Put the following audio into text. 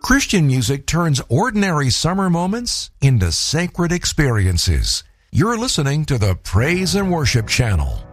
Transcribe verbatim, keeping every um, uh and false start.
Christian music turns ordinary summer moments into sacred experiences. You're listening to the Praise and Worship Channel.